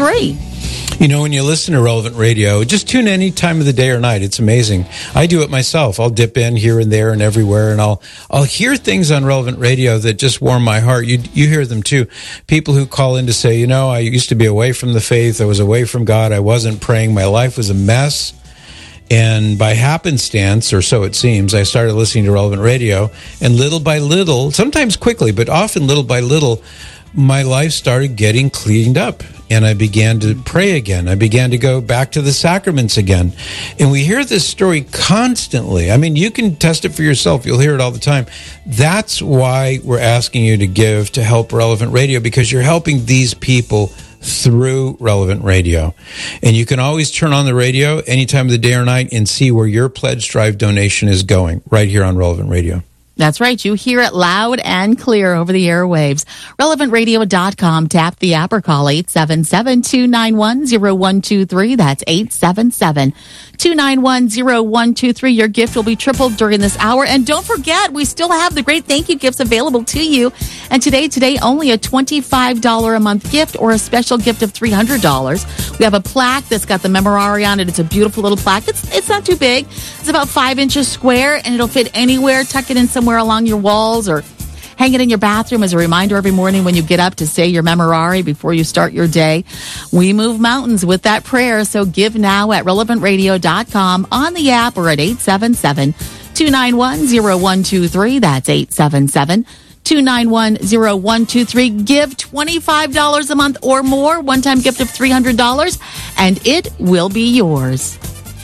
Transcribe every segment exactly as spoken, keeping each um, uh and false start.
free. You know, when you listen to Relevant Radio, just tune in any time of the day or night. It's amazing. I do it myself. I'll dip in here and there and everywhere, and I'll I'll hear things on Relevant Radio that just warm my heart. You you hear them too. People who call in to say, you know, I used to be away from the faith. I was away from God. I wasn't praying. My life was a mess. And by happenstance, or so it seems, I started listening to Relevant Radio, and little by little, sometimes quickly, but often little by little, my life started getting cleaned up, and I began to pray again. I began to go back to the sacraments again. And we hear this story constantly. I mean, you can test it for yourself. You'll hear it all the time. That's why we're asking you to give to help Relevant Radio, because you're helping these people through Relevant Radio. And you can always turn on the radio any time of the day or night and see where your Pledge Drive donation is going, right here on Relevant Radio. That's right. You hear it loud and clear over the airwaves. relevant radio dot com. Tap the app or call eight seven seven, two nine one, zero one two three. That's eight seven seven, two nine one, zero one two three. Your gift will be tripled during this hour. And don't forget, we still have the great thank you gifts available to you. And today, today, only a twenty-five dollars a month gift or a special gift of three hundred dollars. We have a plaque that's got the Memorare on it. It's a beautiful little plaque. It's, it's not too big. It's about five inches square, and it'll fit anywhere. Tuck it in somewhere along your walls, or hang it in your bathroom as a reminder every morning when you get up to say your Memorare before you start your day. We move mountains with that prayer, so give now at relevant radio dot com, on the app, or at eight seven seven, two nine one, zero one two three. That's eight seven seven, two nine one, zero one two three. Give twenty-five dollars a month or more, one-time gift of three hundred dollars, and it will be yours.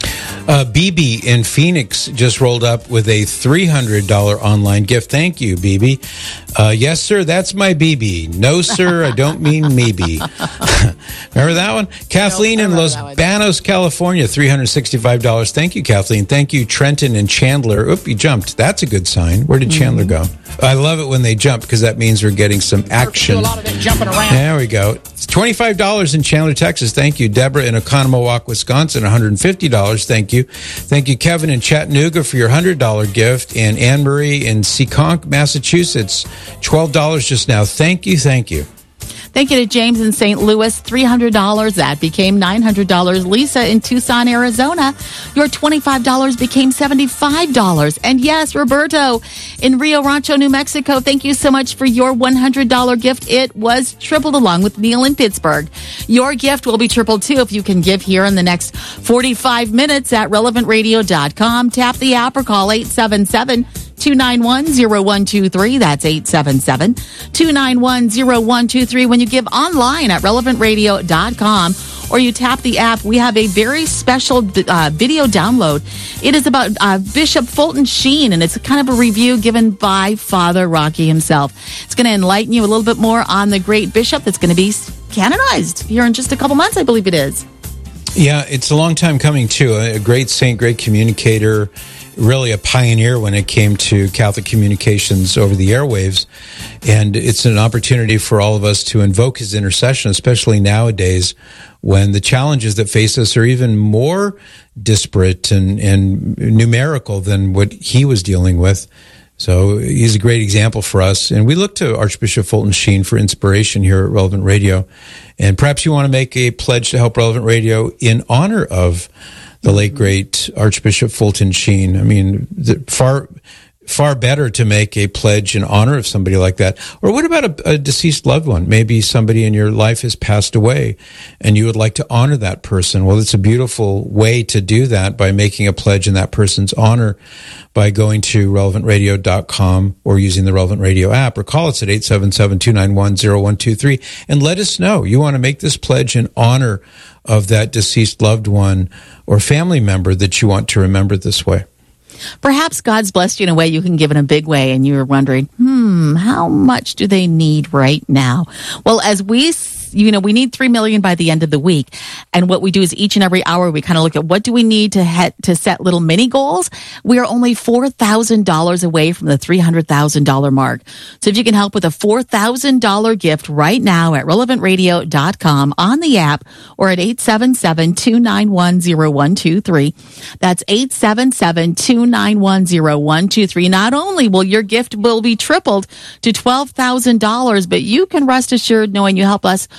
Uh, B B in Phoenix just rolled up with a three hundred dollars online gift. Thank you, B B. Uh, yes, sir, that's my B B. No, sir, I don't mean maybe. Remember that one? Kathleen in Los Banos, California, three hundred sixty-five dollars. Thank you, Kathleen. Thank you, Trenton and Chandler. Oop, you jumped. That's a good sign. Where did Chandler go? I love it when they jump, because that means we're getting some action. Do a lot of that jumping around. There we go. It's twenty-five dollars in Chandler, Texas. Thank you. Deborah in Oconomowoc, Wisconsin, one hundred fifty dollars. Thank you. Thank you, Kevin in Chattanooga, for your one hundred dollars gift. And Anne Marie in Seekonk, Massachusetts, twelve dollars just now. Thank you. Thank you. Thank you to James in Saint Louis, three hundred dollars. That became nine hundred dollars. Lisa in Tucson, Arizona, your twenty-five dollars became seventy-five dollars. And yes, Roberto in Rio Rancho, New Mexico, thank you so much for your one hundred dollars gift. It was tripled, along with Neil in Pittsburgh. Your gift will be tripled too if you can give here in the next forty-five minutes at relevant radio dot com. Tap the app or call eight seven seven, two nine one, zero one two three. That's eight seven seven, two nine one, zero one two three. When you give online at relevant radio dot com, or you tap the app, we have a very special uh, video download. It is about uh, Bishop Fulton Sheen, and it's kind of a review given by Father Rocky himself. It's going to enlighten you a little bit more on the great bishop that's going to be canonized here in just a couple months, I believe it is. Yeah, it's a long time coming, too. A great saint, great communicator, really a pioneer when it came to Catholic communications over the airwaves. And it's an opportunity for all of us to invoke his intercession, especially nowadays when the challenges that face us are even more disparate and, and numerical than what he was dealing with. So he's a great example for us. And we look to Archbishop Fulton Sheen for inspiration here at Relevant Radio. And perhaps you want to make a pledge to help Relevant Radio in honor of the late, great Archbishop Fulton Sheen. I mean, the, far far better to make a pledge in honor of somebody like that. Or what about a, a deceased loved one? Maybe somebody in your life has passed away and you would like to honor that person. Well, it's a beautiful way to do that by making a pledge in that person's honor by going to relevant radio dot com or using the Relevant Radio app, or call us at eight seven seven, two nine one, zero one two three and let us know you want to make this pledge in honor of that deceased loved one or family member that you want to remember this way. Perhaps God's blessed you in a way you can give in a big way, and you're wondering, hmm, how much do they need right now? Well, as we, you know, we need three million dollars by the end of the week. And what we do is each and every hour, we kind of look at what do we need to head, to set little mini goals. We are only four thousand dollars away from the three hundred thousand dollars mark. So if you can help with a four thousand dollars gift right now at relevant radio dot com, on the app, or at eight seven seven, two nine one, zero one two three. That's eight seven seven, two nine one, zero one two three. Not only will your gift will be tripled to twelve thousand dollars, but you can rest assured knowing you help us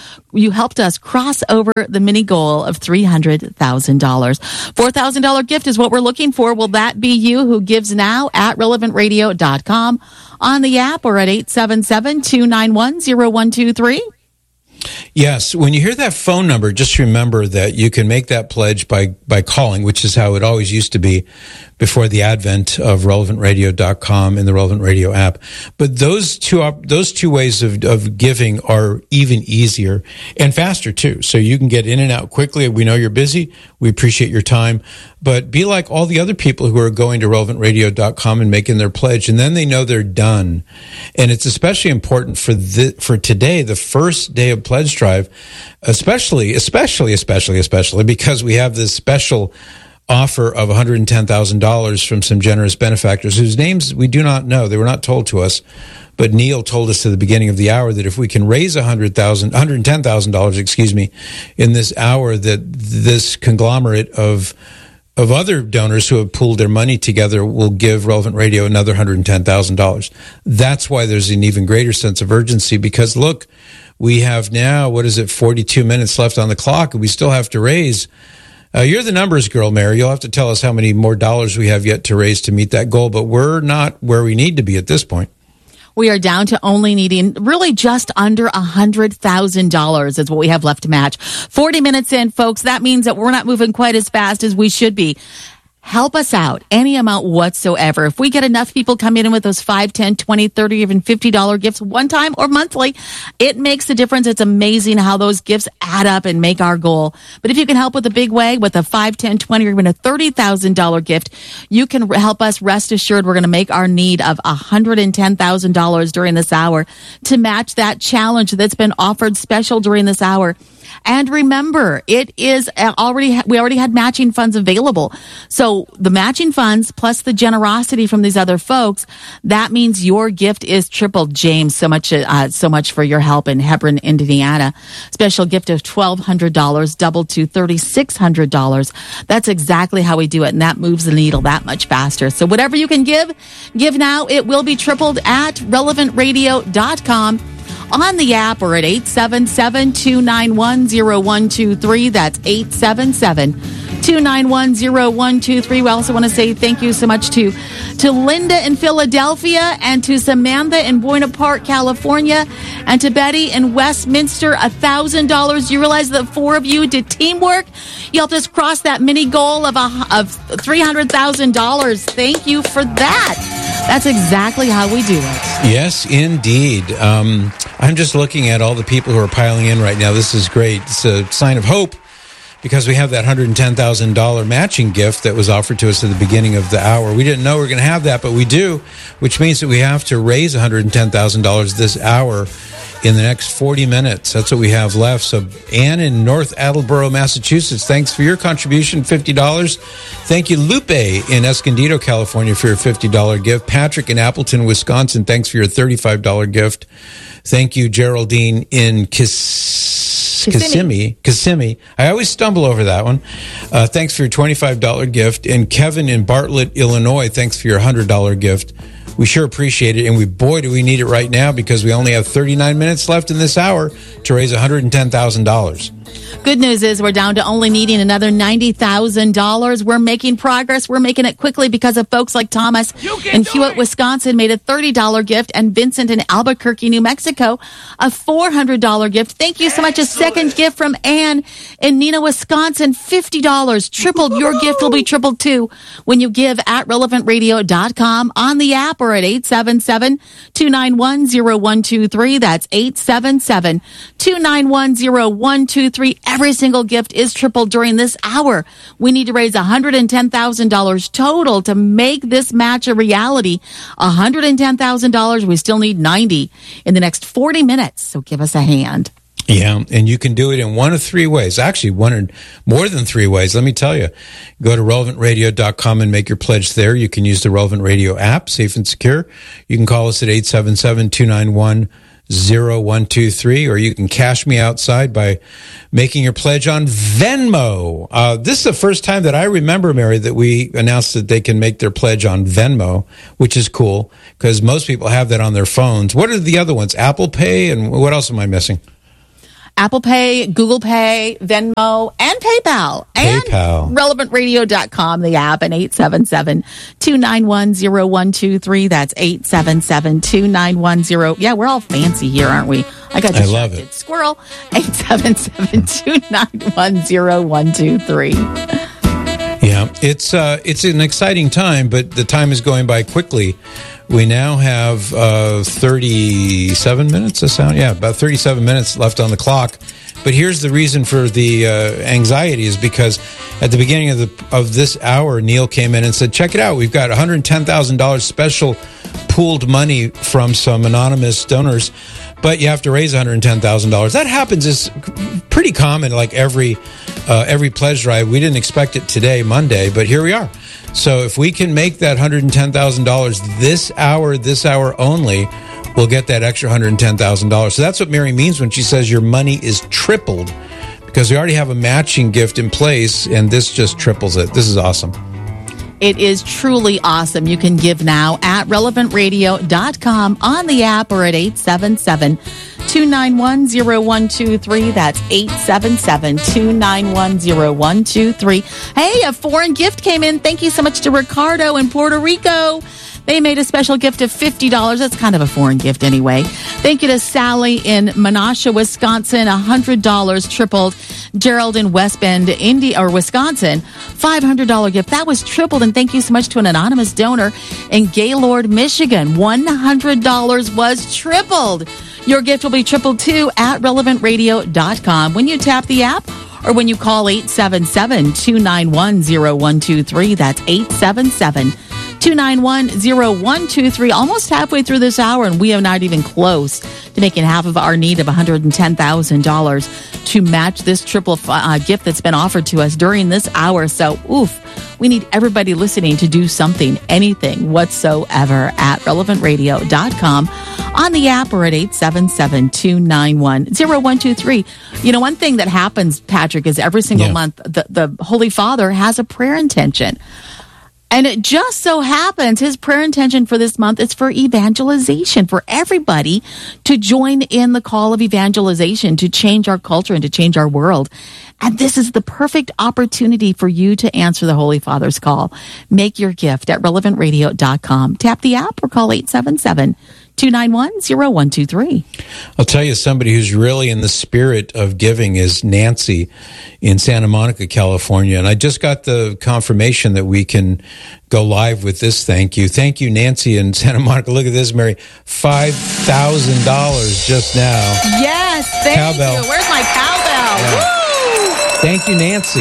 You helped us cross over the mini goal of three hundred thousand dollars. four thousand dollars gift is what we're looking for. Will that be you who gives now at relevant radio dot com, on the app, or at eight seven seven, two nine one, zero one two three? Yes. When you hear that phone number, just remember that you can make that pledge by, by calling, which is how it always used to be before the advent of relevant radio dot com and the Relevant Radio app. But those two, op- those two ways of, of giving are even easier and faster too. So you can get in and out quickly. We know you're busy. We appreciate your time, but be like all the other people who are going to relevant radio dot com and making their pledge, and then they know they're done. And it's especially important for the, for today, the first day of pledge drive, especially, especially, especially, especially because we have this special offer of one hundred ten thousand dollars from some generous benefactors whose names we do not know. They were not told to us. But Neil told us at the beginning of the hour that if we can raise one hundred thousand dollars, one hundred ten thousand dollars, excuse me, in this hour, that this conglomerate of of other donors who have pooled their money together will give Relevant Radio another one hundred ten thousand dollars. That's why there's an even greater sense of urgency, because look, we have now, what is it, forty-two minutes left on the clock, and we still have to raise. Uh, you're the numbers girl, Mary. You'll have to tell us how many more dollars we have yet to raise to meet that goal, but we're not where we need to be at this point. We are down to only needing really just under one hundred thousand dollars is what we have left to match. forty minutes in, folks. That means that we're not moving quite as fast as we should be. Help us out, any amount whatsoever. If we get enough people coming in with those five, ten, twenty, thirty, even fifty dollars gifts one time or monthly, it makes a difference. It's amazing how those gifts add up and make our goal. But if you can help with a big way, with a five, ten, twenty, or even a thirty thousand dollars gift, you can help us. Rest assured, we're going to make our need of one hundred ten thousand dollars during this hour to match that challenge that's been offered special during this hour. And remember, it is already, we already had matching funds available. So the matching funds plus the generosity from these other folks, that means your gift is tripled. James, so much, uh, so much for your help in Hebron, Indiana. Special gift of twelve hundred dollars, doubled to three thousand six hundred dollars. That's exactly how we do it. And that moves the needle that much faster. So whatever you can give, give now. It will be tripled at relevant radio dot com. On the app, or at eight seven seven, two nine one, zero one two three. That's eight seven seven, two nine one, zero one two three. We also want to say thank you so much to, to Linda in Philadelphia, and to Samantha in Buena Park, California, and to Betty in Westminster, one thousand dollars. You realize that four of you did teamwork? You helped us cross that mini goal of, a, of three hundred thousand dollars. Thank you for that. That's exactly how we do it. Yes, indeed. Um, I'm just looking at all the people who are piling in right now. This is great. It's a sign of hope, because we have that one hundred ten thousand dollars matching gift that was offered to us at the beginning of the hour. We didn't know we were going to have that, but we do, which means that we have to raise one hundred ten thousand dollars this hour in the next forty minutes. That's what we have left. So Ann in North Attleboro, Massachusetts, thanks for your contribution, fifty dollars. Thank you, Lupe in Escondido, California, for your fifty dollars gift. Patrick in Appleton, Wisconsin, thanks for your thirty-five dollars gift. Thank you, Geraldine in Kiss- Kissimmee. Kissimmee. I always stumble over that one. Uh, thanks for your twenty-five dollars gift. And Kevin in Bartlett, Illinois, thanks for your one hundred dollars gift. We sure appreciate it, and we boy do we need it right now, because we only have thirty-nine minutes left in this hour to raise one hundred ten thousand dollars. Good news is we're down to only needing another ninety thousand dollars. We're making progress. We're making it quickly because of folks like Thomas in Hewitt, Wisconsin, made a thirty dollars gift, and Vincent in Albuquerque, New Mexico, a four hundred dollars gift. Thank you so much. A second gift from Ann in Neenah, Wisconsin, fifty dollars. Tripled. Your gift will be tripled too when you give at relevant radio dot com, on the app, or at eight seven seven, two nine one, zero one two three. That's eight seven seven, two nine one, zero one two three. Every single gift is tripled during this hour. We need to raise one hundred ten thousand dollars total to make this match a reality. one hundred ten thousand dollars. We still need ninety in the next forty minutes. So give us a hand. Yeah, and you can do it in one of three ways. Actually, one or more than three ways. Let me tell you. Go to relevant radio dot com and make your pledge there. You can use the Relevant Radio app, safe and secure. You can call us at eight seven seven, two nine one, zero one two three, or you can cash me outside by making your pledge on Venmo. Uh, this is the first time that I remember, Mary, that we announced that they can make their pledge on Venmo, which is cool, because most people have that on their phones. What are the other ones? Apple Pay, and what else am I missing? Apple Pay, Google Pay, Venmo, and PayPal. And PayPal. relevant radio dot com, the app, and eight seven seven, two nine one, zero one two three. That's eight seven seven, two nine one zero. Yeah, we're all fancy here, aren't we? I got distracted. I love it. Squirrel, eight seven seven, two nine one, zero one two three. Yeah, it's uh, it's an exciting time, but the time is going by quickly. We now have uh, thirty-seven minutes of sound. Yeah, about thirty-seven minutes left on the clock. But here's the reason for the uh, anxiety is because at the beginning of the of this hour, Neil came in and said, check it out. We've got one hundred ten thousand dollars special pooled money from some anonymous donors, but you have to raise one hundred ten thousand dollars. That happens. Is pretty common, like every uh, every pledge drive. We didn't expect it today, Monday, but here we are. So if we can make that one hundred ten thousand dollars this hour, this hour only, we'll get that extra one hundred ten thousand dollars. So that's what Mary means when she says your money is tripled, because we already have a matching gift in place, and this just triples it. This is awesome. It is truly awesome. You can give now at relevant radio dot com, on the app, or at eight seven seven, two nine one, zero one two three. That's eight seven seven, two nine one, zero one two three. Hey, a foreign gift came in. Thank you so much to Ricardo in Puerto Rico. They made a special gift of fifty dollars. That's kind of a foreign gift anyway. Thank you to Sally in Menasha, Wisconsin. one hundred dollars tripled. Gerald in West Bend, India, or Wisconsin. five hundred dollars gift. That was tripled. And thank you so much to an anonymous donor in Gaylord, Michigan. one hundred dollars was tripled. Your gift will be tripled too at relevant radio dot com when you tap the app or when you call eight seven seven, two nine one, zero one two three. That's eight seven seven, two nine one, zero one two three. Almost halfway through this hour, and we are not even close to making half of our need of one hundred ten thousand dollars to match this triple uh, gift that's been offered to us during this hour. So, oof, we need everybody listening to do something, anything whatsoever at relevant radio dot com, on the app, or at eight seven seven, two nine one, zero one two three. You know, one thing that happens, Patrick, is every single Yeah. month, the, the Holy Father has a prayer intention. And it just so happens his prayer intention for this month is for evangelization, for everybody to join in the call of evangelization, to change our culture and to change our world. And this is the perfect opportunity for you to answer the Holy Father's call. Make your gift at relevant radio dot com. Tap the app or call eight seven seven, two nine one, zero one two three. I'll tell you, somebody who's really in the spirit of giving is Nancy in Santa Monica, California. And I just got the confirmation that we can go live with this. Thank you. Thank you, Nancy in Santa Monica. Look at this, Mary. five thousand dollars just now. Yes, thank Cowbell. you. Where's my cowbell? Yeah. Woo! Thank you, Nancy.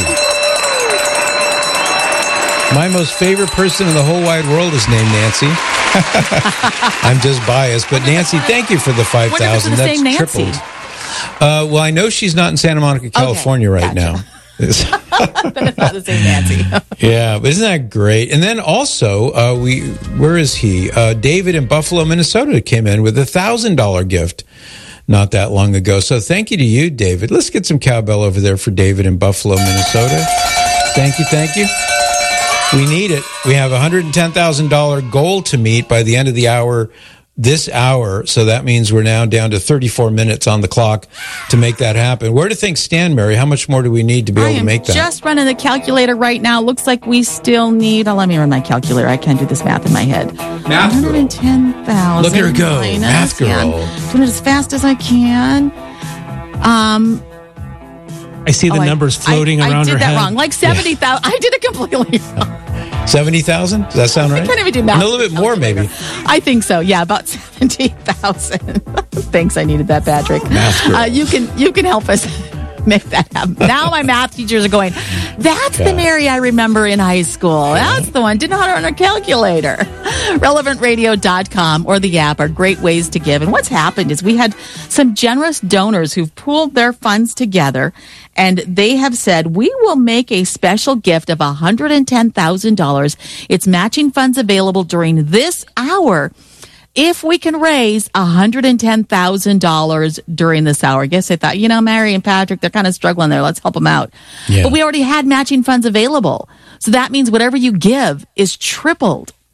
My most favorite person in the whole wide world is named Nancy. I'm just biased, but Nancy, thank you for the five thousand. That's That's tripled. Uh, well, I know she's not in Santa Monica, California, okay, right gotcha. now. Then it's not the same Nancy. Yeah, but isn't that great? And then also, uh, we where is he? Uh, David in Buffalo, Minnesota, came in with a thousand dollar gift not that long ago. So thank you to you, David. Let's get some cowbell over there for David in Buffalo, Minnesota. Thank you, thank you. We need it. We have a one hundred ten thousand dollars goal to meet by the end of the hour, this hour. So that means we're now down to thirty-four minutes on the clock to make that happen. Where do things stand, Mary? How much more do we need to be I able to make that? am just running the calculator right now. Looks like we still need, oh, let me run my calculator. I can't do this math in my head. Math girl. one hundred ten thousand. Look at her go. Minus, Math girl. yeah, doing it as fast as I can. Um, I see the oh, I- numbers floating I, around I did her that head. wrong. Like seventy thousand. I did it completely wrong. seventy thousand? Does that sound right? I can't even do math. And a little bit more, maybe. I think so. Yeah, about seventy thousand. Thanks, I needed that, Patrick. Math girl. Uh, you can you can help us make that happen. Now my math teachers are going, that's the God. Mary I remember in high school. That's the one. Didn't know how to run a calculator. relevant radio dot com or the app are great ways to give. And what's happened is we had some generous donors who've pooled their funds together, and they have said, we will make a special gift of one hundred ten thousand dollars. It's matching funds available during this hour if we can raise one hundred ten thousand dollars during this hour. I guess they thought, you know, Mary and Patrick, they're kind of struggling there. Let's help them out. Yeah. But we already had matching funds available. So that means whatever you give is tripled.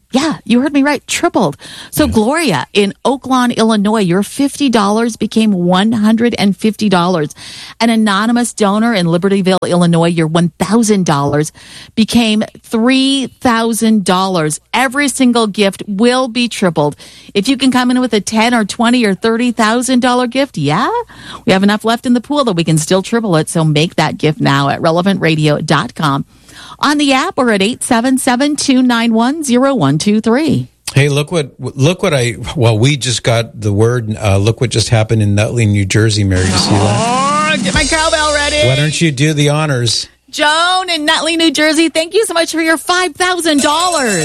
Yeah, you heard me right. Tripled. So yeah. Gloria in Oak Lawn, Illinois, your fifty dollars became one hundred fifty dollars. An anonymous donor in Libertyville, Illinois, your one thousand dollars became three thousand dollars. Every single gift will be tripled. If you can come in with a ten or twenty or thirty thousand dollars gift, yeah, we have enough left in the pool that we can still triple it. So make that gift now at relevant radio dot com. On the app, or at eight seven seven, two nine one, zero one two three. Hey, look what look what I well we just got the word. Uh, look what just happened in Nutley, New Jersey. Mary, you see that? Oh, get my cowbell ready. Why don't you do the honors? Joan in Nutley, New Jersey, thank you so much for your five thousand dollars.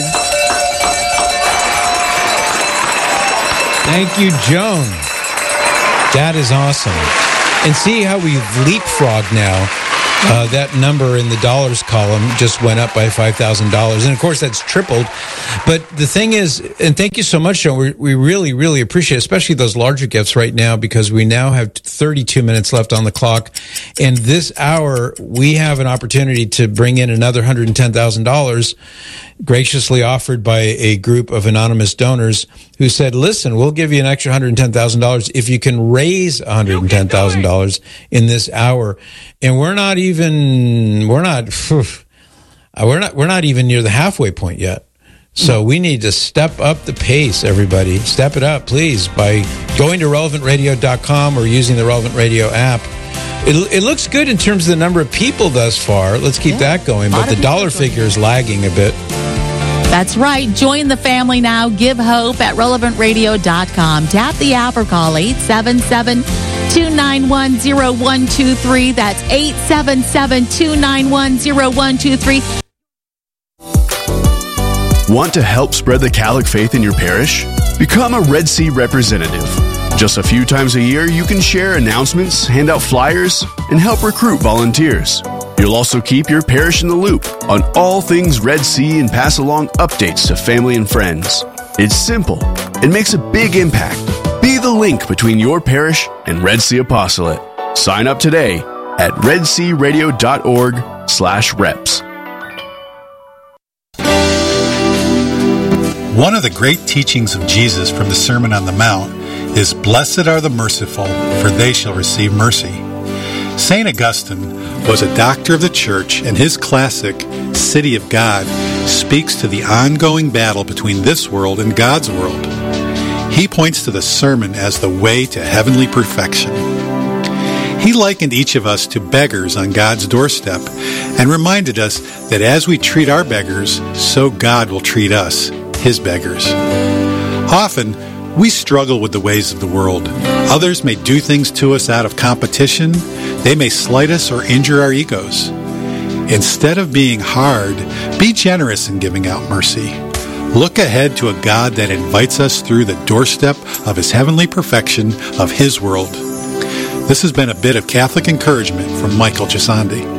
Thank you, Joan. That is awesome. And see how we've leapfrogged now. Uh, that number in the dollars column just went up by five thousand dollars. And, of course, that's tripled. But the thing is, and thank you so much, Joan, we, we really, really appreciate it, especially those larger gifts right now, because we now have thirty-two minutes left on the clock. And this hour, we have an opportunity to bring in another one hundred ten thousand dollars, graciously offered by a group of anonymous donors who said, listen, we'll give you an extra one hundred ten thousand dollars if you can raise one hundred ten thousand dollars in this hour. And we're not even, we're not, we're not, we're not even near the halfway point yet. So we need to step up the pace, everybody. Step it up, please, by going to relevant radio dot com or using the Relevant Radio app. It, it looks good in terms of the number of people thus far. Let's keep yeah, that going. But the dollar figure is lagging a bit. That's right. Join the family now. Give hope at relevant radio dot com. Tap the app or call eight seven seven, two nine one, zero one two three. That's eight seven seven, two nine one, zero one two three. Want to help spread the Catholic faith in your parish? Become a Red Sea representative. Just a few times a year, you can share announcements, hand out flyers, and help recruit volunteers. You'll also keep your parish in the loop on all things Red Sea and pass along updates to family and friends. It's simple. It makes a big impact. Be the link between your parish and Red Sea Apostolate. Sign up today at redsearadio.org slash reps. One of the great teachings of Jesus from the Sermon on the Mount is, "Blessed are the merciful, for they shall receive mercy." Saint Augustine was a doctor of the Church, and his classic, City of God, speaks to the ongoing battle between this world and God's world. He points to the sermon as the way to heavenly perfection. He likened each of us to beggars on God's doorstep and reminded us that as we treat our beggars, so God will treat us, His beggars. Often, we struggle with the ways of the world. Others may do things to us out of competition. They may slight us or injure our egos. Instead of being hard, be generous in giving out mercy. Look ahead to a God that invites us through the doorstep of His heavenly perfection of His world. This has been a bit of Catholic encouragement from Michael Gisandi.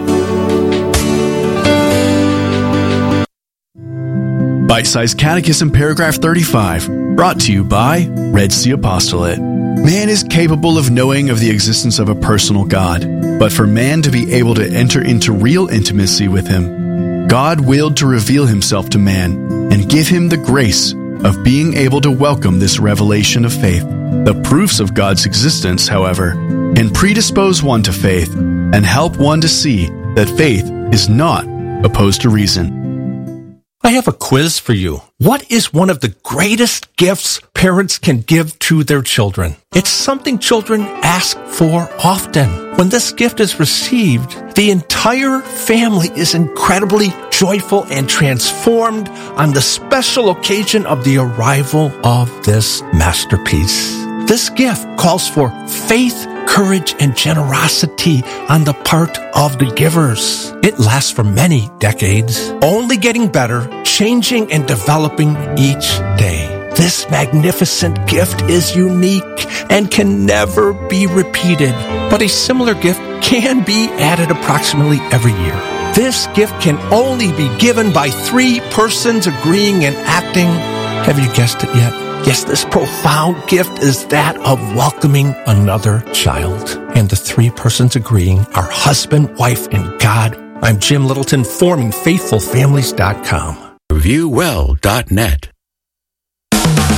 Bite-sized Catechism, paragraph thirty-five, brought to you by Red Sea Apostolate. Man is capable of knowing of the existence of a personal God, but for man to be able to enter into real intimacy with Him, God willed to reveal Himself to man and give him the grace of being able to welcome this revelation of faith. The proofs of God's existence, however, can predispose one to faith and help one to see that faith is not opposed to reason. I have a quiz for you. What is one of the greatest gifts parents can give to their children? It's something children ask for often. When this gift is received, the entire family is incredibly joyful and transformed on the special occasion of the arrival of this masterpiece. This gift calls for faith, courage, and generosity on the part of the givers. It lasts for many decades, only getting better, changing and developing each day. This magnificent gift is unique and can never be repeated, but a similar gift can be added approximately every year. This gift can only be given by three persons agreeing and acting. Have you guessed it yet? Yes, this profound gift is that of welcoming another child. And the three persons agreeing are husband, wife, and God. I'm Jim Littleton, forming faithful families dot com. view well dot net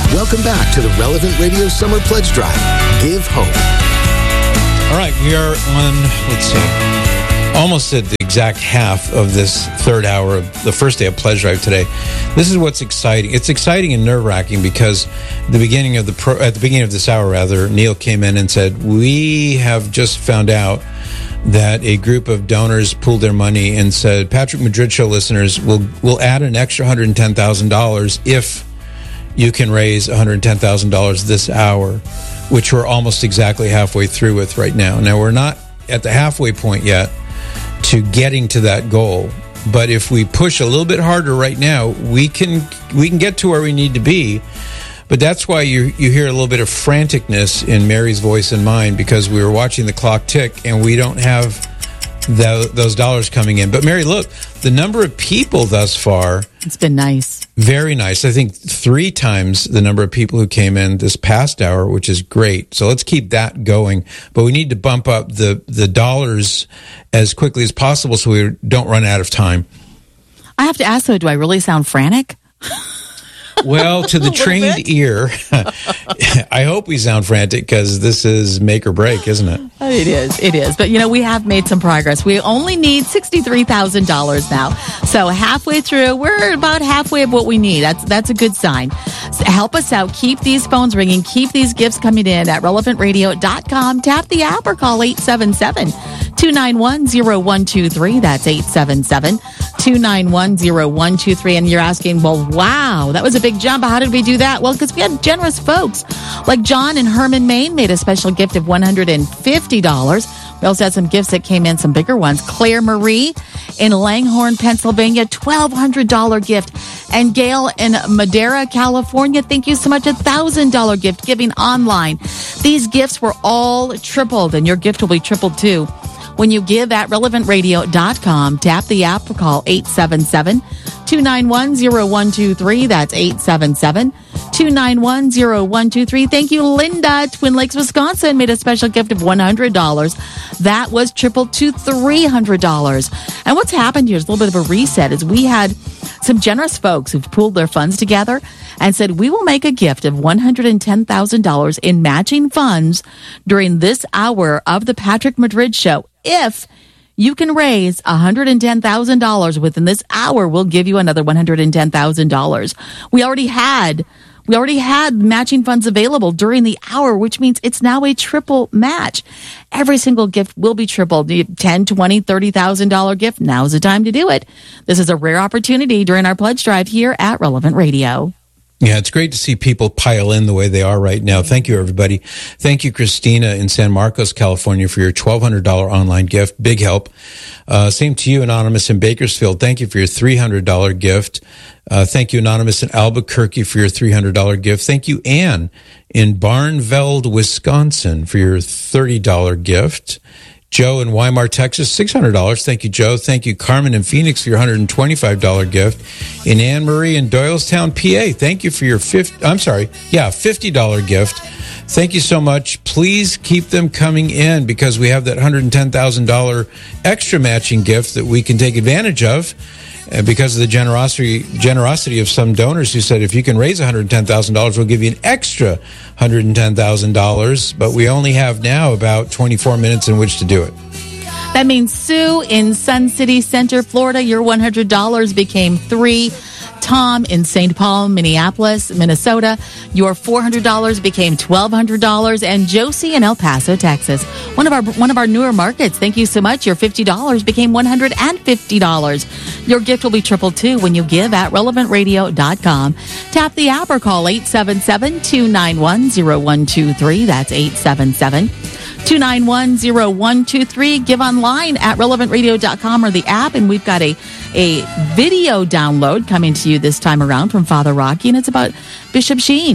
Welcome back to the Relevant Radio Summer Pledge Drive. Give hope. All right, we are on, let's see, almost at the exact half of this third hour of the first day of Pledge Drive today. This is what's exciting. It's exciting and nerve-wracking because the beginning of the pro, at the beginning of this hour, rather, Neil came in and said, we have just found out that a group of donors pooled their money and said, Patrick Madrid Show listeners will will add an extra one hundred ten thousand dollars if you can raise one hundred ten thousand dollars this hour, which we're almost exactly halfway through with right now. Now, we're not at the halfway point yet to getting to that goal, but if we push a little bit harder right now, we can we can get to where we need to be. But that's why you you hear a little bit of franticness in Mary's voice and mine, because we were watching the clock tick and we don't have the, those dollars coming in. But Mary, look, the number of people thus far, it's been nice. Very nice. I think three times the number of people who came in this past hour, which is great. So let's keep that going. But we need to bump up the, the dollars as quickly as possible so we don't run out of time. I have to ask, though, do I really sound frantic? Well, to the trained ear, I hope we sound frantic because this is make or break, isn't it? It is. It is. But, you know, we have made some progress. We only need sixty-three thousand dollars now. So halfway through, we're about halfway of what we need. That's that's a good sign. So help us out. Keep these phones ringing. Keep these gifts coming in at relevant radio dot com. Tap the app or call eight seven seven, two nine one, zero one two three. That's eight seven seven, two nine one, zero one two three. And you're asking, well, wow, that was a big jump. How did we do that? Well, because we had generous folks like John in Herman, Maine made a special gift of one hundred fifty dollars. We also had some gifts that came in, some bigger ones. Claire Marie in Langhorne, Pennsylvania, twelve hundred dollars gift. And Gail in Madera, California, thank you so much, a one thousand dollars gift giving online. These gifts were all tripled, and your gift will be tripled too. When you give at relevant radio dot com, tap the app or call eight seven seven, two nine one, zero one two three. That's eight seven seven, two nine one, zero one two three. Thank you, Linda. Twin Lakes, Wisconsin made a special gift of one hundred dollars. That was tripled to three hundred dollars. And what's happened here is a little bit of a reset, is we had some generous folks who've pooled their funds together and said, we will make a gift of one hundred ten thousand dollars in matching funds during this hour of the Patrick Madrid Show. If you can raise one hundred ten thousand dollars within this hour, we'll give you another one hundred ten thousand dollars. We already had we already had matching funds available during the hour, which means it's now a triple match. Every single gift will be tripled. ten, twenty, thirty thousand dollars gift. Now's the time to do it. This is a rare opportunity during our pledge drive here at Relevant Radio. Yeah, it's great to see people pile in the way they are right now. Thank you, everybody. Thank you, Christina in San Marcos, California, for your twelve hundred dollars online gift. Big help. Uh, same to you, Anonymous in Bakersfield. Thank you for your three hundred dollars gift. Uh, thank you, Anonymous in Albuquerque, for your three hundred dollars gift. Thank you, Ann in Barnveld, Wisconsin, for your thirty dollars gift. Joe in Weimar, Texas, six hundred dollars. Thank you, Joe. Thank you, Carmen in Phoenix, for your one hundred twenty-five dollars gift. In Anne Marie in Doylestown, P A, thank you for your fifty, I'm sorry, yeah, fifty dollars gift. Thank you so much. Please keep them coming in because we have that one hundred ten thousand dollars extra matching gift that we can take advantage of. And because of the generosity generosity of some donors who said, if you can raise one hundred ten thousand dollars, we'll give you an extra one hundred ten thousand dollars. But we only have now about twenty-four minutes in which to do it. That means Sue in Sun City Center, Florida, your one hundred dollars became three. Tom in Saint Paul, Minneapolis, Minnesota, your four hundred dollars became twelve hundred dollars. And Josie in El Paso, Texas, one of our one of our newer markets, thank you so much. Your fifty dollars became one hundred fifty dollars. Your gift will be tripled too when you give at relevant radio dot com. Tap the app or call eight seven seven, two nine one, zero one two three. That's eight seven seven, two nine one, zero one two three. Give online at relevant radio dot com or the app. And we've got a, a video download coming to you this time around from Father Rocky, and it's about Bishop Sheen,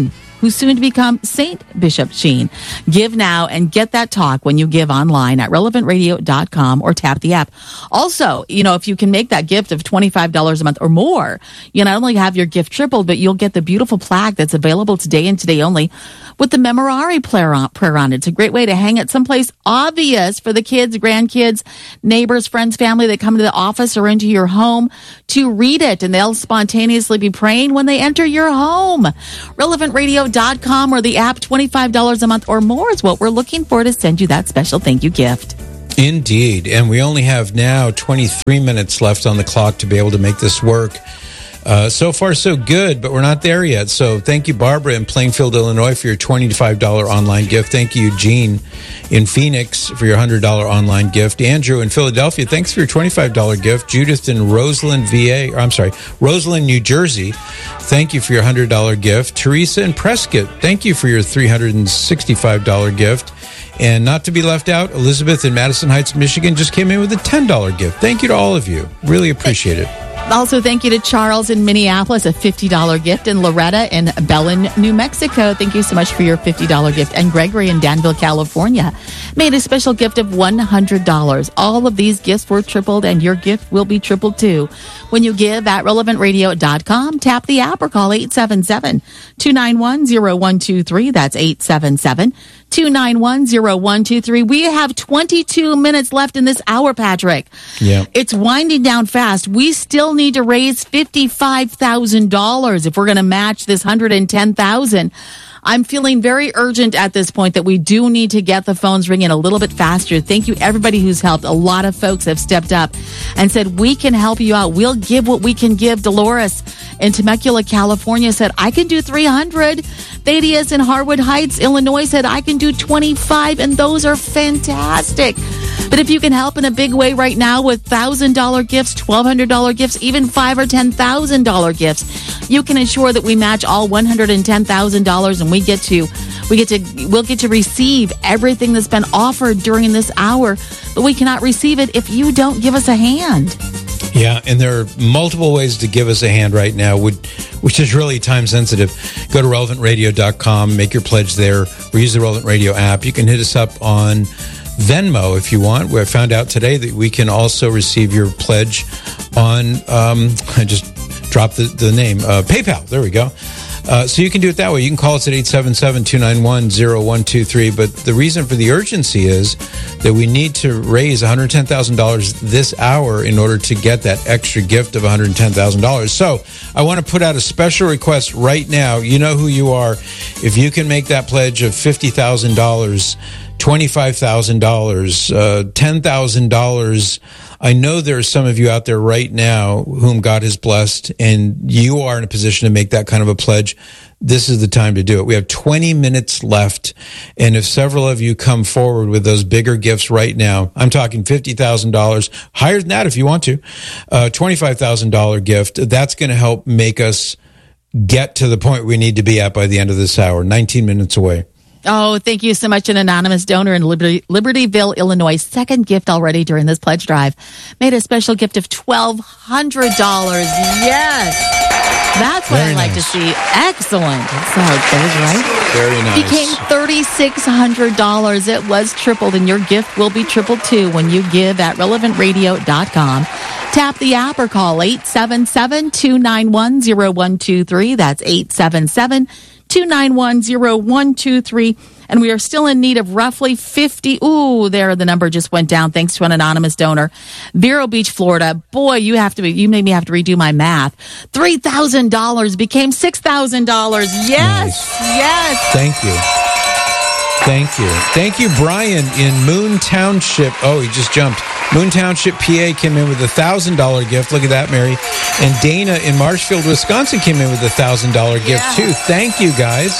who's soon to become Saint Bishop Sheen. Give now and get that talk when you give online at relevant radio dot com or tap the app. Also, you know, if you can make that gift of twenty-five dollars a month or more, you not only have your gift tripled, but you'll get the beautiful plaque that's available today and today only with the Memorare prayer on, prayer on it. It's a great way to hang it someplace obvious for the kids, grandkids, neighbors, friends, family that come to the office or into your home to read it, and they'll spontaneously be praying when they enter your home. relevant radio dot com or the app, twenty-five dollars a month or more is what we're looking for to send you that special thank you gift. Indeed. And we only have now twenty-three minutes left on the clock to be able to make this work. Uh, so far, so good, but we're not there yet. So thank you, Barbara in Plainfield, Illinois, for your twenty-five dollars online gift. Thank you, Eugene in Phoenix, for your one hundred dollars online gift. Andrew in Philadelphia, thanks for your twenty-five dollars gift. Judith in Roseland, V A, or I'm sorry, Roseland, New Jersey, thank you for your one hundred dollars gift. Teresa in Prescott, thank you for your three hundred sixty-five dollars gift. And not to be left out, Elizabeth in Madison Heights, Michigan, just came in with a ten dollars gift. Thank you to all of you. Really appreciate it. Also, thank you to Charles in Minneapolis, a fifty dollars gift, and Loretta in Belen, New Mexico. Thank you so much for your fifty dollars gift. And Gregory in Danville, California, made a special gift of one hundred dollars. All of these gifts were tripled, and your gift will be tripled too. When you give at relevant radio dot com, tap the app or call eight seven seven, two nine one, zero one two three. That's eight seven seven, two nine one, zero one two three. We have twenty-two minutes left in this hour, Patrick. Yeah. It's winding down fast. We still need to raise fifty-five thousand dollars if we're going to match this one hundred ten thousand dollars. I'm feeling very urgent at this point that we do need to get the phones ringing a little bit faster. Thank you, everybody who's helped. A lot of folks have stepped up and said, we can help you out. We'll give what we can give. Dolores in Temecula, California said, I can do three hundred. Thaddeus in Harwood Heights, Illinois said, I can do twenty-five. And those are fantastic. But if you can help in a big way right now with one thousand dollars gifts, twelve hundred dollars gifts, even five thousand dollars or ten thousand dollars gifts, you can ensure that we match all one hundred ten thousand dollars, and we get to, we get to, we'll get to receive everything that's been offered during this hour. But we cannot receive it if you don't give us a hand. Yeah, and there are multiple ways to give us a hand right now, which is really time sensitive. Go to relevant radio dot com, make your pledge there, or use the Relevant Radio app. You can hit us up on Venmo if you want. We found out today that we can also receive your pledge on, um, I just dropped the, the name, uh, PayPal. There we go. Uh, so you can do it that way. You can call us at eight seven seven, two nine one, zero one two three. But the reason for the urgency is that we need to raise one hundred ten thousand dollars this hour in order to get that extra gift of one hundred ten thousand dollars. So I want to put out a special request right now. You know who you are. If you can make that pledge of fifty thousand dollars, twenty-five thousand dollars, uh, ten thousand dollars. I know there are some of you out there right now whom God has blessed, and you are in a position to make that kind of a pledge. This is the time to do it. We have twenty minutes left, and if several of you come forward with those bigger gifts right now, I'm talking fifty thousand dollars, higher than that if you want to, uh, twenty-five thousand dollars gift, that's going to help make us get to the point we need to be at by the end of this hour, nineteen minutes away. Oh, thank you so much. An anonymous donor in Liberty, Libertyville, Illinois, second gift already during this pledge drive, made a special gift of twelve hundred dollars. Yes. That's what Very I like nice. to see. Excellent. That's how it goes, right? Very nice. Became three thousand six hundred dollars. It was tripled, and your gift will be tripled too when you give at relevant radio dot com. Tap the app or call eight seven seven, two nine one, zero one two three. That's eight seven seven, two nine one, zero one two three. And we are still in need of roughly fifty. Ooh, there, the number just went down thanks to an anonymous donor. Vero Beach, Florida. Boy, you have to be, you made me have to redo my math. three thousand dollars became six thousand dollars. Yes, Nice. yes. Thank you. Thank you. Thank you, Brian in Moon Township. Oh, he just jumped. Moon Township, P A came in with a one thousand dollars gift. Look at that, Mary. And Dana in Marshfield, Wisconsin came in with a one thousand dollars gift, Yeah. too. Thank you, guys.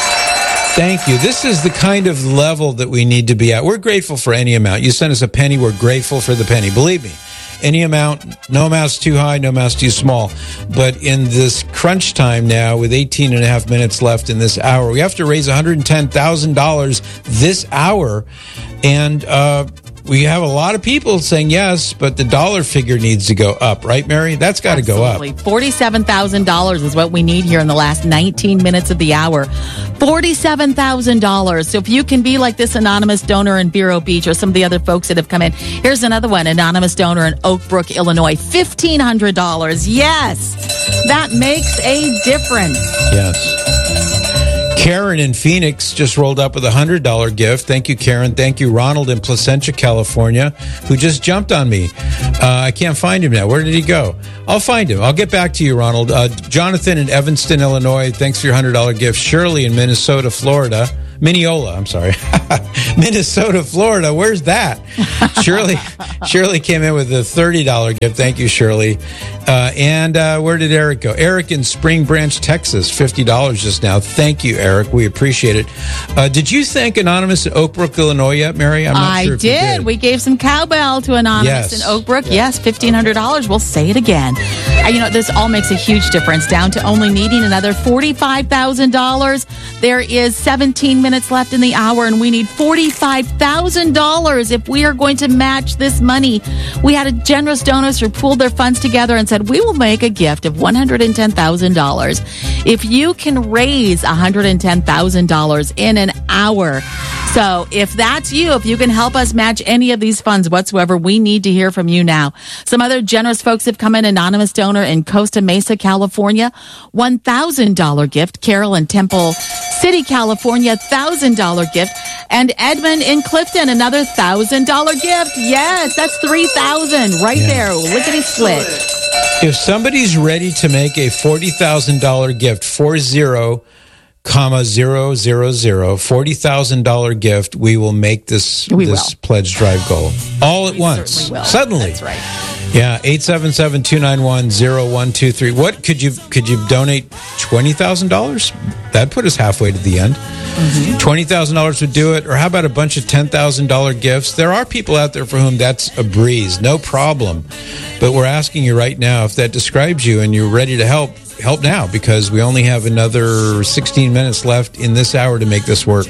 Thank you. This is the kind of level that we need to be at. We're grateful for any amount. You send us a penny, we're grateful for the penny. Believe me, any amount, no amount's too high, no amount's too small. But in this crunch time now, with eighteen and a half minutes left in this hour, we have to raise one hundred ten thousand dollars this hour. And uh, we have a lot of people saying yes, but the dollar figure needs to go up, right, Mary? That's got to go up. forty-seven thousand dollars is what we need here in the last nineteen minutes of the hour. forty-seven thousand dollars. So if you can be like this anonymous donor in Vero Beach or some of the other folks that have come in. Here's another one, anonymous donor in Oak Brook, Illinois, fifteen hundred dollars. Yes, that makes a difference. Yes. Karen in Phoenix just rolled up with a one hundred dollars gift. Thank you, Karen. Thank you, Ronald in Placentia, California, who just jumped on me. Uh, I can't find him now. Where did he go? I'll find him. I'll get back to you, Ronald. Uh, Jonathan in Evanston, Illinois, thanks for your one hundred dollars gift. Shirley in Minnesota, Florida. Mineola, I'm sorry. Minnesota, Florida. Where's that? Shirley Shirley came in with a thirty dollars gift. Thank you, Shirley. Uh, and uh, where did Eric go? Eric in Spring Branch, Texas, fifty dollars just now. Thank you, Eric. We appreciate it. Uh, did you thank Anonymous in Oak Brook, Illinois yet, Mary? I'm not I sure if you did. did. We gave some cowbell to Anonymous Yes. in Oak Brook. Yes. Yes, fifteen hundred dollars. We'll say it again. Uh, you know, this all makes a huge difference, down to only needing another forty-five thousand dollars. There is seventeen minutes left in the hour, and we need forty-five thousand dollars if we are going to match this money. We had a generous donors who pooled their funds together and said, we will make a gift of one hundred ten thousand dollars. If you can raise one hundred ten thousand dollars in an hour. So if that's you, if you can help us match any of these funds whatsoever, we need to hear from you now. Some other generous folks have come in. Anonymous donor in Costa Mesa, California, one thousand dollars gift. Carol in Temple City, California, one thousand dollars gift. And Edmund in Clifton, another one thousand dollars gift. Yes, that's three thousand dollars right Yeah. there. Lickety split. If somebody's ready to make a forty thousand dollars gift, four zero comma zero zero zero, forty thousand dollars gift, we will make this We this will. pledge drive goal all at We once. certainly will. Suddenly. That's right. Yeah, eight seven seven, two nine one, zero one two three. What could you could you donate twenty thousand dollars? That'd put us halfway to the end. Mm-hmm. twenty thousand dollars would do it. Or how about a bunch of ten thousand dollars gifts? There are people out there for whom that's a breeze, no problem. But we're asking you right now, if that describes you and you're ready to help, help now, because we only have another sixteen minutes left in this hour to make this work.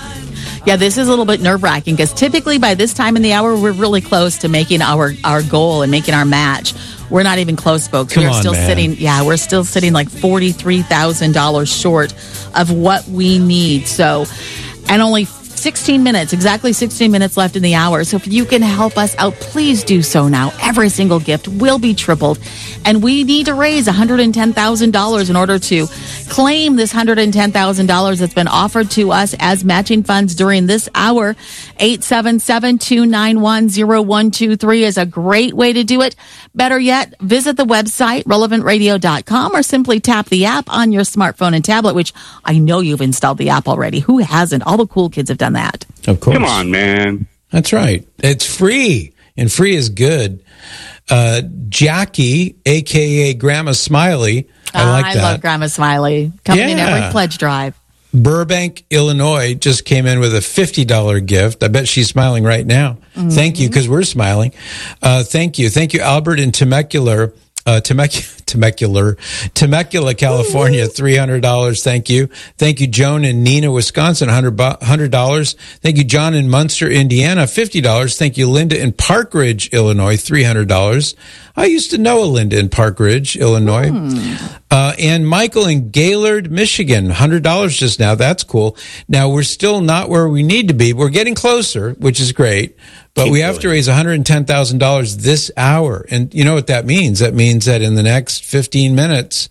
Yeah, this is a little bit nerve-wracking because typically by this time in the hour, we're really close to making our, our goal and making our match. We're not even close, folks. Come we're on, still man. sitting, yeah, we're still sitting like forty-three thousand dollars short of what we need. So, and only sixteen minutes, exactly sixteen minutes left in the hour. So if you can help us out, please do so now. Every single gift will be tripled. And we need to raise one hundred ten thousand dollars in order to claim this one hundred ten thousand dollars that's been offered to us as matching funds during this hour. eight seven seven, two nine one, zero one two three is a great way to do it. Better yet, visit the website, relevant radio dot com, or simply tap the app on your smartphone and tablet, which I know you've installed the app already. Who hasn't? All the cool kids have done that. Of course. Come on, man. That's right. It's free, and free is good. Uh, Jackie, a k a. Grandma Smiley. I like I that. love Grandma Smiley. Coming in Yeah. every pledge drive. Burbank, Illinois just came in with a fifty dollars gift. I bet she's smiling right now. Mm-hmm. Thank you, because we're smiling. Uh, thank you. Thank you, Albert in Temecula, uh, Temecula, Temecula, Temecula, California, three hundred dollars. Thank you. Thank you, Joan in Neenah, Wisconsin, one hundred dollars. Thank you, John in Munster, Indiana, fifty dollars. Thank you, Linda in Park Ridge, Illinois, three hundred dollars. I used to know a Linda in Park Ridge, Illinois. Hmm. Uh, and Michael in Gaylord, Michigan, one hundred dollars just now. That's cool. Now, we're still not where we need to be. We're getting closer, which is great. But Keep we have going. to raise one hundred ten thousand dollars this hour. And you know what that means? That means that in the next fifteen minutes,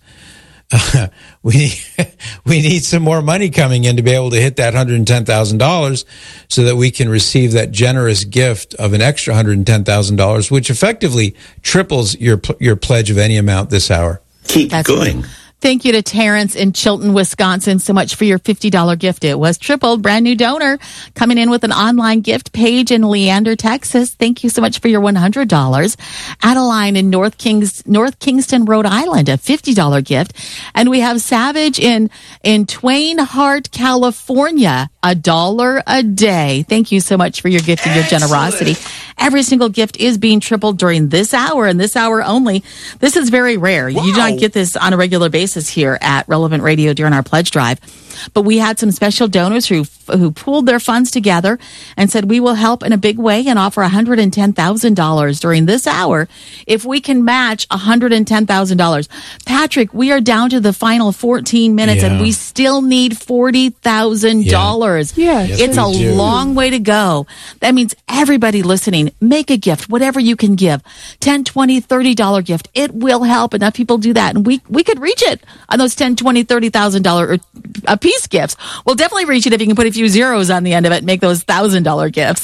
uh, we we need some more money coming in to be able to hit that one hundred ten thousand dollars so that we can receive that generous gift of an extra one hundred ten thousand dollars, which effectively triples your your pledge of any amount this hour. Keep That's going. Thank you to Terrence in Chilton, Wisconsin, so much for your fifty dollars gift. It was tripled. Brand new donor coming in with an online gift page in Leander, Texas. Thank you so much for your one hundred dollars. Adeline in North Kings, North Kingston, Rhode Island, a fifty dollars gift. And we have Savage in, in Twain Hart, California, a dollar a day. Thank you so much for your gift and your generosity. Every single gift is being tripled during this hour and this hour only. This is very rare. You do not get this on a regular basis here at Relevant Radio during our pledge drive. But we had some special donors who who pooled their funds together and said, we will help in a big way and offer one hundred ten thousand dollars during this hour if we can match one hundred ten thousand dollars. Patrick, we are down to the final fourteen minutes Yeah. and we still need forty thousand dollars. Yeah. Yes, It's we a do. long way to go. That means everybody listening, make a gift, whatever you can give. ten, twenty, thirty dollars gift. It will help. Enough people do that. And we, we could reach it on those ten, twenty, thirty thousand dollars a piece gifts. We'll definitely reach it if you can put a few zeros on the end of it and make those one thousand dollars gifts.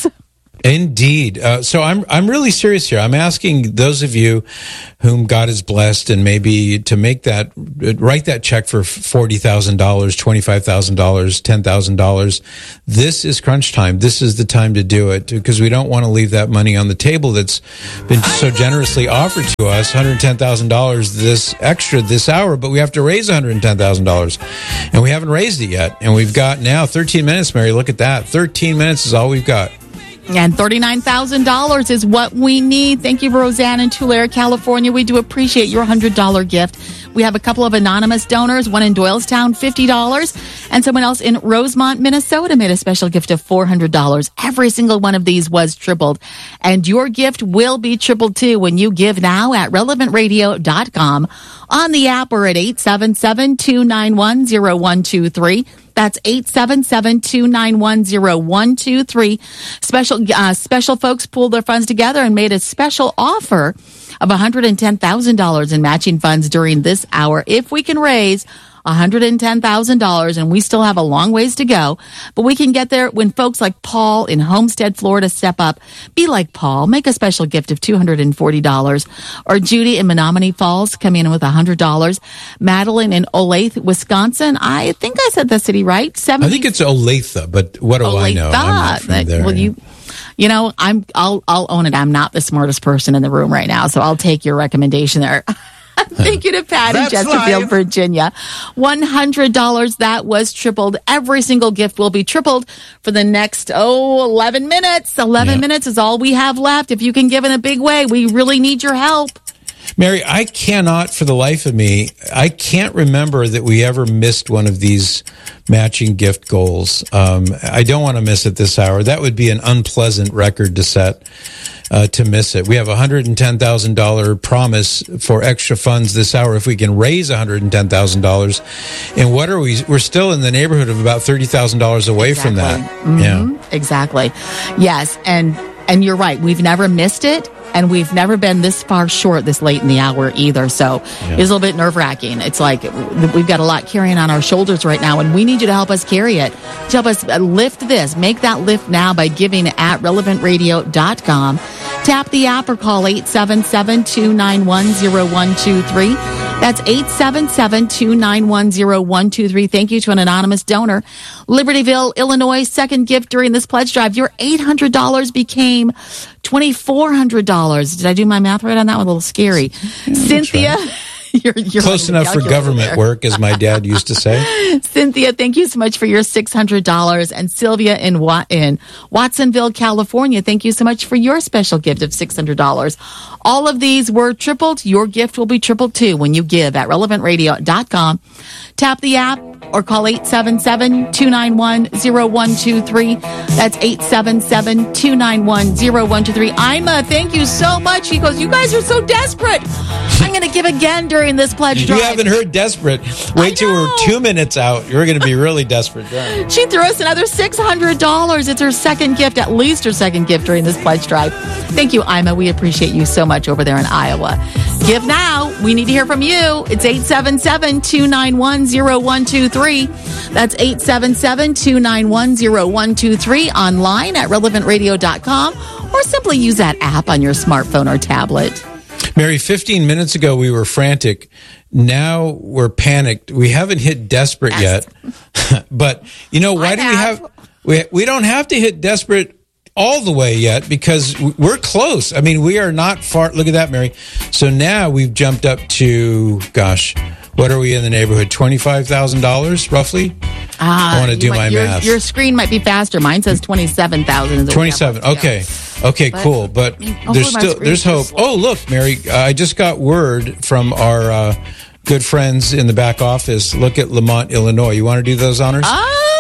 Indeed. Uh, so I'm I'm really serious here. I'm asking those of you whom God has blessed and maybe to make that write that check for forty thousand dollars, twenty-five thousand dollars, ten thousand dollars. This is crunch time. This is the time to do it because we don't want to leave that money on the table that's been so generously offered to us, one hundred ten thousand dollars this extra this hour, but we have to raise one hundred ten thousand dollars. And we haven't raised it yet. And we've got now thirteen minutes, Mary. Look at that. thirteen minutes is all we've got. And thirty-nine thousand dollars is what we need. Thank you, Roseanne in Tulare, California. We do appreciate your one hundred dollars gift. We have a couple of anonymous donors, one in Doylestown, fifty dollars, and someone else in Rosemont, Minnesota made a special gift of four hundred dollars. Every single one of these was tripled. And your gift will be tripled too when you give now at relevant radio dot com, on the app or at eight seven seven, two nine one, zero one two three. That's eight seven seven, two nine one, zero one two three. Special uh, special folks pooled their funds together and made a special offer of one hundred ten thousand dollars in matching funds during this hour. If we can raise one hundred ten thousand dollars, and we still have a long ways to go, but we can get there when folks like Paul in Homestead, Florida step up. Be like Paul, make a special gift of two hundred forty dollars. Or Judy in Menominee Falls come in with one hundred dollars. Madeline in Olathe, Wisconsin, I think I said the city right. seventy I think it's Olathe, but what do I know? I'm not from there. Well, you, you know, I'm. I'll. I'll own it. I'm not the smartest person in the room right now, so I'll take your recommendation there. Thank you to Pat in That's Chesterfield, live. Virginia. one hundred dollars. That was tripled. Every single gift will be tripled for the next, oh, eleven minutes. eleven Yeah. minutes is all we have left. If you can give in a big way, we really need your help. Mary, I cannot, for the life of me, I can't remember that we ever missed one of these matching gift goals. Um, I don't want to miss it this hour. That would be an unpleasant record to set, uh, to miss it. We have a one hundred ten thousand dollars promise for extra funds this hour if we can raise one hundred ten thousand dollars. And what are we? We're still in the neighborhood of about thirty thousand dollars away from that. Mhm. Yeah. Exactly. Yes. And, and you're right. We've never missed it. And we've never been this far short this late in the hour either. So it's a little bit nerve wracking. It's like we've got a lot carrying on our shoulders right now, and we need you to help us carry it. To help us lift this, make that lift now by giving at relevant radio dot com. Tap the app or call eight seven seven, two nine one, zero one two three. That's eight seven seven, two nine one, zero one two three. Thank you to an anonymous donor. Libertyville, Illinois, second gift during this pledge drive. Your eight hundred dollars became twenty-four hundred dollars. Did I do my math right on that one? A little scary. Cynthia. You're, you're Close on the enough for calculator government there. work, as my dad used to say. Cynthia, thank you so much for your six hundred dollars. And Sylvia in, Wa- in Watsonville, California, thank you so much for your special gift of six hundred dollars. All of these were tripled. Your gift will be tripled too when you give at relevant radio dot com. Tap the app or call eight seven seven, two nine one, zero one two three. That's eight seven seven, two nine one, zero one two three. Ima, thank you so much. He goes, you guys are so desperate. I'm going to give again during this pledge drive. You haven't heard desperate. Wait till we're two minutes out. You're going to be really desperate then. She threw us another six hundred dollars. It's her second gift, at least her second gift during this pledge drive. Thank you, Ima. We appreciate you so much over there in Iowa. Give now. We need to hear from you. It's eight seven seven, two nine one, zero one two three. That's eight seven seven, two nine one, zero one two three. Online at relevant radio dot com, or simply use that app on your smartphone or tablet. Mary, fifteen minutes ago we were frantic. Now we're panicked. We haven't hit desperate Yes. yet. But, you know, why I do have. we have... We, we don't have to hit desperate all the way yet because we're close. I mean, we are not far. Look at that, Mary. So now we've jumped up to, gosh, what are we in the neighborhood? twenty-five thousand dollars roughly? Ah, I want to you do might- my your, math. Your screen might be faster. Mine says twenty-seven thousand. twenty-seven. Okay. Okay, But- cool. But Hopefully there's my still screen's there's hope. so Oh, look, Mary, uh, I just got word from our uh, good friends in the back office. Look at Lamont, Illinois. You want to do those honors? Oh,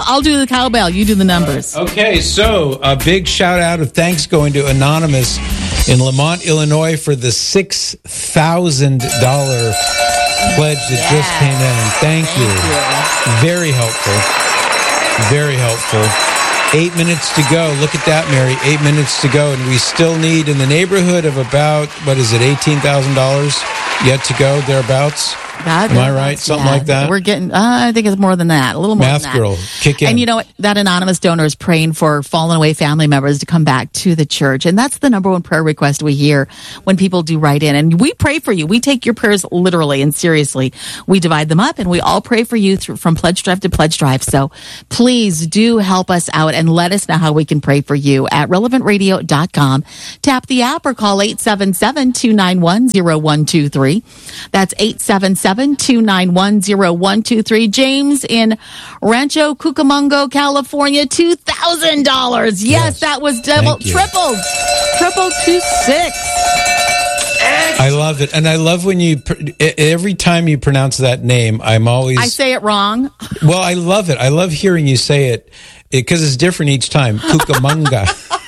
I'll do the cowbell. You do the numbers. Okay, so a big shout out of thanks going to Anonymous in Lamont, Illinois for the six thousand dollars pledge that Yes. just came in. Thank, Thank you. you. Very helpful. Very helpful. Eight minutes to go. Look at that, Mary. Eight minutes to go. And we still need in the neighborhood of about, what is it, eighteen thousand dollars yet to go, thereabouts? God, Am I right? Something yeah, like that? We're getting, uh, I think it's more than that. A little more Math than that. girl, kick in. And you know what? That anonymous donor is praying for fallen away family members to come back to the church. And that's the number one prayer request we hear when people do write in. And we pray for you. We take your prayers literally and seriously. We divide them up and we all pray for you through, from Pledge Drive to Pledge Drive. So please do help us out and let us know how we can pray for you at relevant radio dot com. Tap the app or call eight seven seven, two nine one, zero one two three. That's eight seven seven, two nine one, zero one two three. James in Rancho Cucamonga, California, two thousand dollars. Yes, Yes. that was double, Thank you. tripled, triple two six. I love it. And I love when you, pr- e- every time you pronounce that name, I'm always, I say it wrong. well, I love it. I love hearing you say it because it's different each time. Cucamonga.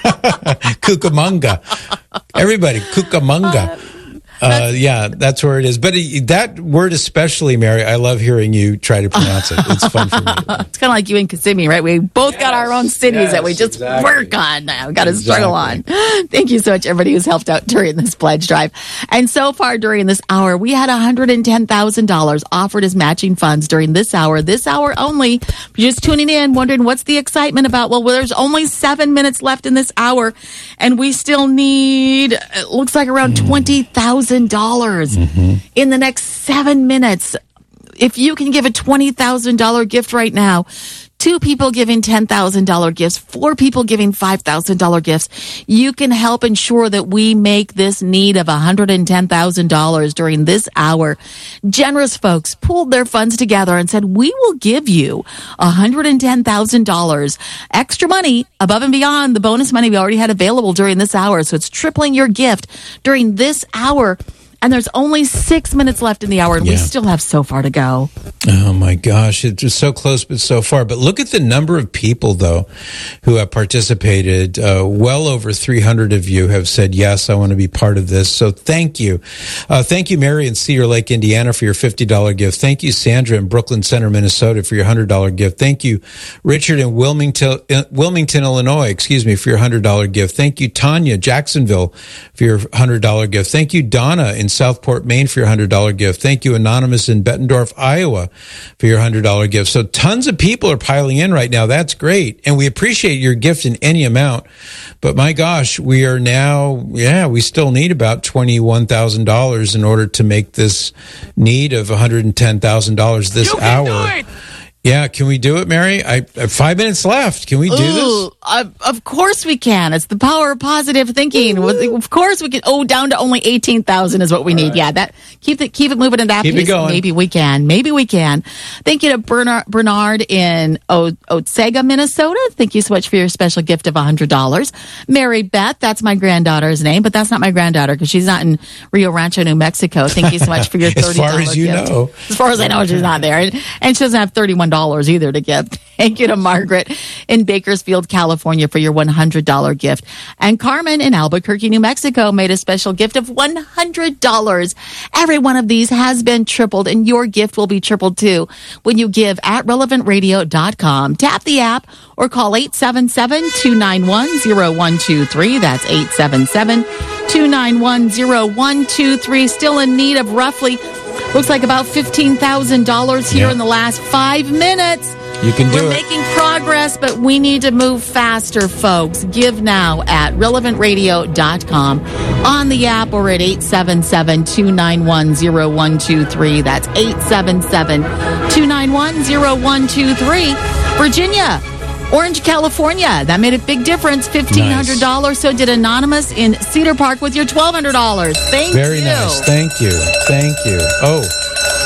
Cucamonga. Everybody, Cucamonga. Uh, yeah, that's where it is. But it, that word especially, Mary, I love hearing you try to pronounce it. It's fun for me. It's kind of like you and Kissimmee, right? We both got our own cities yes, that we just exactly. work on now. Got to Exactly. struggle on. Thank you so much, everybody who's helped out during this pledge drive. And so far during this hour, we had one hundred ten thousand dollars offered as matching funds during this hour. This hour only. If you're just tuning in, wondering what's the excitement about? Well, there's only seven minutes left in this hour, and we still need, it looks like around twenty thousand dollars Mm-hmm. in the next seven minutes. If you can give a twenty thousand dollars gift right now, two people giving ten thousand dollars gifts, four people giving five thousand dollars gifts, you can help ensure that we make this need of one hundred ten thousand dollars during this hour. Generous folks pooled their funds together and said, we will give you one hundred ten thousand dollars extra money above and beyond the bonus money we already had available during this hour. So it's tripling your gift during this hour. And there's only six minutes left in the hour, and we Yeah. still have so far to go. Oh my gosh, it's just so close but so far. But look at the number of people, though, who have participated. Uh, well over three hundred of you have said, yes, I want to be part of this. So thank you. Uh, thank you, Mary in Cedar Lake, Indiana, for your fifty dollars gift. Thank you, Sandra in Brooklyn Center, Minnesota, for your one hundred dollars gift. Thank you, Richard in Wilmington, uh, Wilmington, Illinois, excuse me, for your one hundred dollars gift. Thank you, Tanya, Jacksonville, for your one hundred dollars gift. Thank you, Donna in Southport, Maine, for your one hundred dollars gift. Thank you, Anonymous in Bettendorf, Iowa, for your one hundred dollars gift. So tons of people are piling in right now. That's great. And we appreciate your gift in any amount. But my gosh, we are now, yeah, we still need about twenty-one thousand dollars in order to make this need of one hundred ten thousand dollars this You can hour. do it! Yeah, can we do it, Mary? I, I have five minutes left. Can we do Ooh, uh, of course we can. It's the power of positive thinking. Of course we can. Oh, down to only eighteen thousand is what we need. Yeah, that keep it keep it moving in that Keep it pace. going. Maybe we can. Maybe we can. Thank you to Bernard, Bernard in o- Otsega, Minnesota. Thank you so much for your special gift of one hundred dollars. Mary Beth, that's my granddaughter's name, but that's not my granddaughter because she's not in Rio Rancho, New Mexico. Thank you so much for your As thirty far dollars as you gift. know. As far as I know, she's not there. And, and she doesn't have thirty-one dollars either to give. Thank you to Margaret in Bakersfield, California for your one hundred dollars gift. And Carmen in Albuquerque, New Mexico made a special gift of one hundred dollars. Every one of these has been tripled, and your gift will be tripled too when you give at relevant radio dot com. Tap the app or call eight seven seven, two nine one, zero one two three. That's eight seven seven, two nine one, zero one two three. Still in need of roughly, looks like about fifteen thousand dollars here Yeah. in the last five minutes. You can do We're it. making progress, but we need to move faster, folks. Give now at relevant radio dot com, on the app, or at eight seven seven, two nine one, zero one two three. That's eight seven seven, two nine one, zero one two three. Virginia, Orange, California. That made a big difference. fifteen hundred dollars. Nice. So did Anonymous in Cedar Park with your twelve hundred dollars. Thank Very you. nice. Thank you. Thank you. Oh,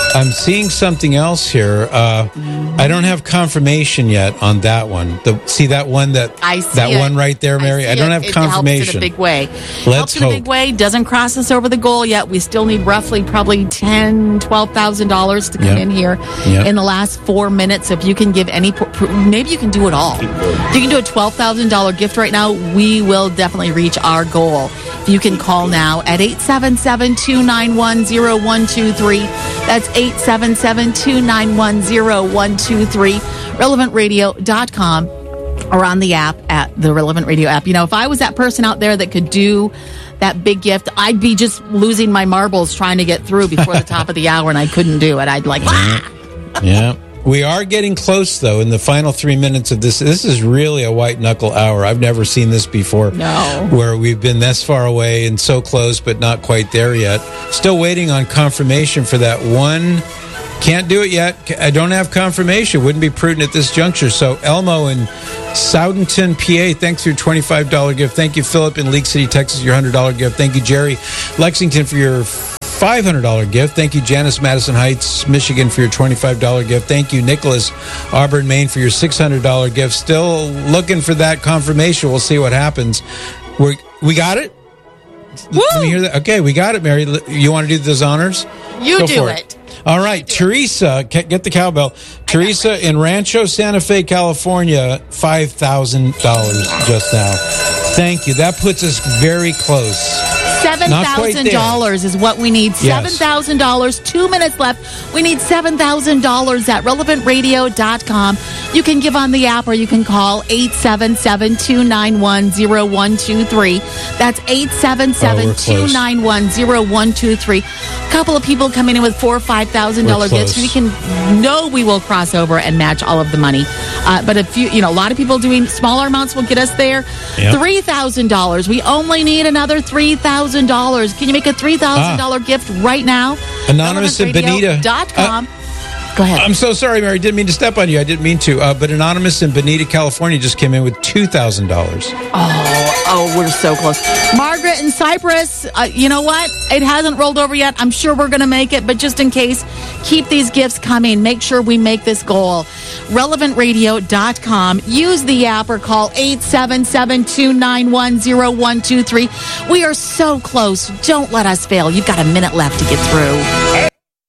I'm seeing something else here. Uh, I don't have confirmation yet on that one. The, see that one that I see that it. one right there, Mary? I, I don't it. have it confirmation. Helps in a big way. Let's helps in hope. a big way. Doesn't cross us over the goal yet. We still need roughly probably ten, twelve thousand dollars to come Yep. in here Yep. in the last four minutes. So if you can give any, maybe you can do it all. If you can do a twelve thousand dollar gift right now, we will definitely reach our goal. If you can call now at eight seven seven, two nine one, zero one two three. That's eight seven seven, two nine one, zero one two three. relevant radio dot com or on the app at the Relevant Radio app. You know, if I was that person out there that could do that big gift, I'd be just losing my marbles trying to get through before the top of the hour, and I couldn't do it. I'd like, ah! Yeah. We are getting close, though, in the final three minutes of this. This is really a white knuckle hour. I've never seen this before. No. Where we've been this far away and so close, but not quite there yet. Still waiting on confirmation for that one. Can't do it yet. I don't have confirmation. Wouldn't be prudent at this juncture. So Elmo in Soudenton, P A, thanks for your twenty-five dollars gift. Thank you, Philip in League City, Texas, your one hundred dollars gift. Thank you, Jerry Lexington, for your five hundred dollars gift. Thank you, Janice, Madison Heights, Michigan, for your twenty-five dollars gift. Thank you, Nicholas, Auburn, Maine, for your six hundred dollars gift. Still looking for that confirmation. We'll see what happens. We we got it? Woo! Let me hear that. Okay, we got it, Mary. You want to do those honors? You Go do for it. All right, Teresa, get the cowbell. Teresa in Rancho Santa Fe, California, five thousand dollars just now. Thank you. That puts us very close. seven thousand dollars is what we need. Yes. seven thousand dollars. Two minutes left. We need seven thousand dollars at relevant radio dot com. You can give on the app or you can call eight seven seven, two nine one, zero one two three. That's eight seven seven, two nine one, zero one two three. A couple of people coming in with four or five thousand dollars gifts. We can know we will cross over and match all of the money. Uh, but if you, you know, a lot of people doing smaller amounts will get us there. Yep. three thousand dollars. We only need another three thousand dollars. Can you make a three thousand dollars ah. gift right now? Anonymous in Bonita. Dot com. Uh, Go ahead. I'm so sorry, Mary. Didn't mean to step on you. I didn't mean to. Uh, but Anonymous in Bonita, California just came in with two thousand dollars. Oh, oh, we're so close. Margaret in Cyprus, uh, you know what? It hasn't rolled over yet. I'm sure we're going to make it. But just in case, keep these gifts coming. Make sure we make this goal. relevant radio dot com. Use the app or call eight seven seven, two nine one, zero one two three. We are so close. Don't let us fail. You've got a minute left to get through.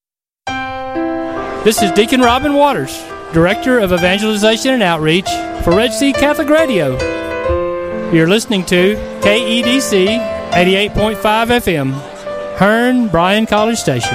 This is Deacon Robin Waters, Director of Evangelization and Outreach for Red Sea Catholic Radio. You're listening to K E D C eighty-eight point five F M, Hearn Bryan College Station.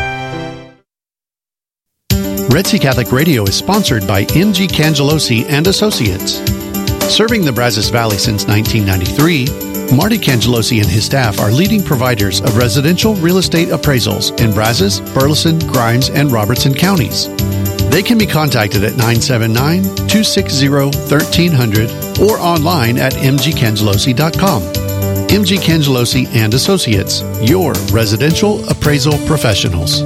Red Sea Catholic Radio is sponsored by M G Cangelosi and Associates. Serving the Brazos Valley since nineteen ninety-three, Marty Cangelosi and his staff are leading providers of residential real estate appraisals in Brazos, Burleson, Grimes, and Robertson counties. They can be contacted at nine seven nine, two six zero, one three zero zero or online at m g cangelosi dot com. M G Cangelosi and Associates, your residential appraisal professionals.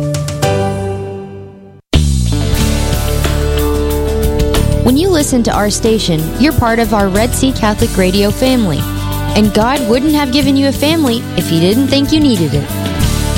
When you listen to our station, you're part of our Red Sea Catholic Radio family. And God wouldn't have given you a family if He didn't think you needed it.